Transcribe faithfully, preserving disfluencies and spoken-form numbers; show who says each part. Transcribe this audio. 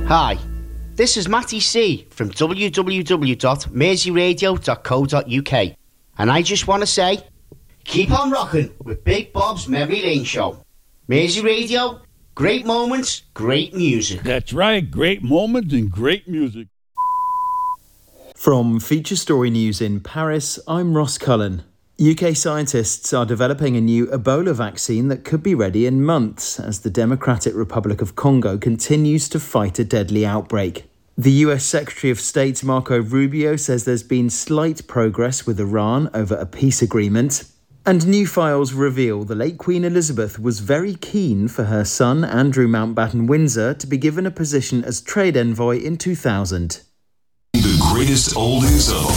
Speaker 1: Hi, this is Matty C from w w w dot mersey radio dot co dot u k, and I just want to say, keep on rocking with Big Bob's Memory Lane Show. Mersey Radio, great moments, great music.
Speaker 2: That's right, great moments and great music.
Speaker 3: From Feature Story News in Paris, I'm Ross Cullen. U K scientists are developing a new Ebola vaccine that could be ready in months as the Democratic Republic of Congo continues to fight a deadly outbreak. The U S Secretary of State Marco Rubio says there's been slight progress with Iran over a peace agreement. And new files reveal the late Queen Elizabeth was very keen for her son Andrew Mountbatten-Windsor to be given a position as trade envoy in two thousand.
Speaker 4: The greatest oldies of